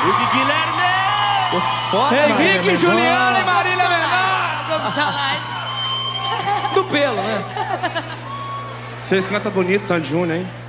Guilherme! Foda, Henrique, Juliana e Marília Mendonça. Profissionais. Do pelo, né? Vocês cantam bonito, Sandy Júnior, hein?